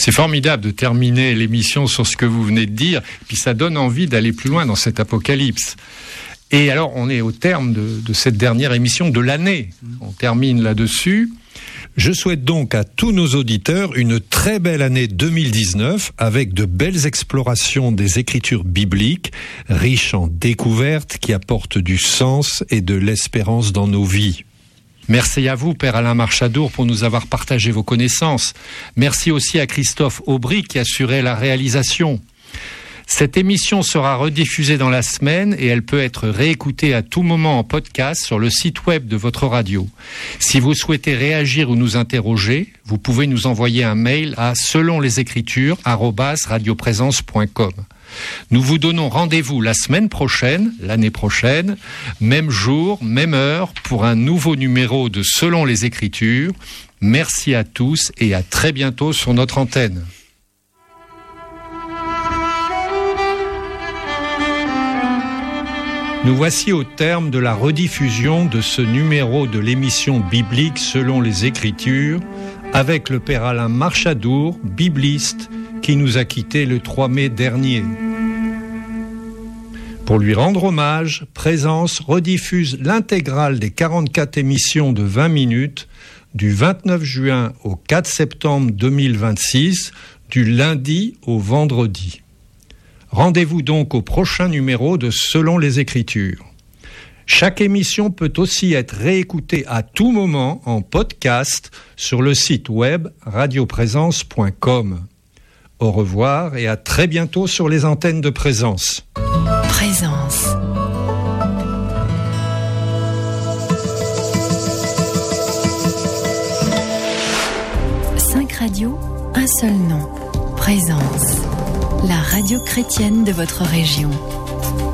C'est formidable de terminer l'émission sur ce que vous venez de dire, puis ça donne envie d'aller plus loin dans cet apocalypse. Et alors, on est au terme de cette dernière émission de l'année. On termine là-dessus. Je souhaite donc à tous nos auditeurs une très belle année 2019 avec de belles explorations des écritures bibliques, riches en découvertes qui apportent du sens et de l'espérance dans nos vies. Merci à vous, Père Alain Marchadour, pour nous avoir partagé vos connaissances. Merci aussi à Christophe Aubry qui assurait la réalisation. Cette émission sera rediffusée dans la semaine et elle peut être réécoutée à tout moment en podcast sur le site web de votre radio. Si vous souhaitez réagir ou nous interroger, vous pouvez nous envoyer un mail à selonlesécritures@radioprésence.com. Nous vous donnons rendez-vous la semaine prochaine, l'année prochaine, même jour, même heure, pour un nouveau numéro de Selon les Écritures. Merci à tous et à très bientôt sur notre antenne. Nous voici au terme de la rediffusion de ce numéro de l'émission biblique Selon les Écritures, avec le Père Alain Marchadour, bibliste, qui nous a quittés le 3 mai dernier. Pour lui rendre hommage, Présence rediffuse l'intégrale des 44 émissions de 20 minutes du 29 juin au 4 septembre 2026, du lundi au vendredi. Rendez-vous donc au prochain numéro de Selon les Écritures. Chaque émission peut aussi être réécoutée à tout moment en podcast sur le site web radioprésence.com. Au revoir et à très bientôt sur les antennes de Présence. Présence. Cinq radios, un seul nom. Présence. La radio chrétienne de votre région.